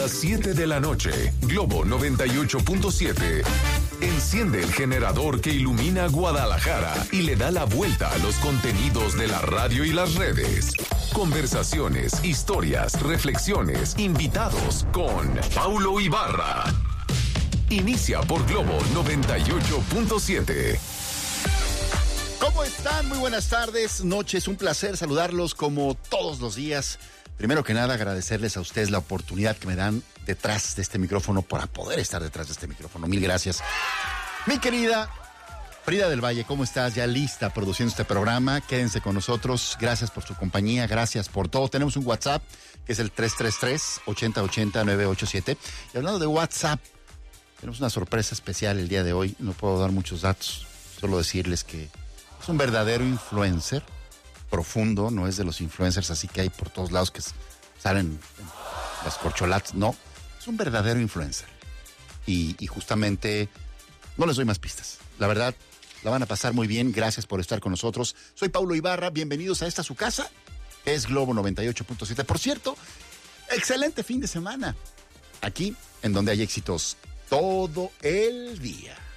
las 7 de la noche, Globo 98.7. Enciende el generador que ilumina Guadalajara y le da la vuelta a los contenidos de la radio y las redes. Conversaciones, historias, reflexiones, invitados con Paulo Ibarra. Inicia por Globo 98.7. ¿Cómo están? Muy buenas tardes, noches. Un placer saludarlos como todos los días. Primero que nada, agradecerles a ustedes la oportunidad que me dan detrás de este micrófono para poder estar detrás de este micrófono. Mil gracias. Mi querida Frida del Valle, ¿cómo estás? Ya lista produciendo este programa. Quédense con nosotros. Gracias por su compañía, gracias por todo. Tenemos un WhatsApp que es el 333-8080-987. Y hablando de WhatsApp, tenemos una sorpresa especial el día de hoy. No puedo dar muchos datos, solo decirles que es un verdadero influencer profundo, no es de los influencers así que hay por todos lados que salen en las corcholatas, no, es un verdadero influencer y justamente no les doy más pistas, la verdad la van a pasar muy bien, gracias por estar con nosotros. Soy Paulo Ibarra, bienvenidos a esta su casa, que es Globo 98.7. Por cierto, excelente fin de semana aquí en donde hay éxitos todo el día.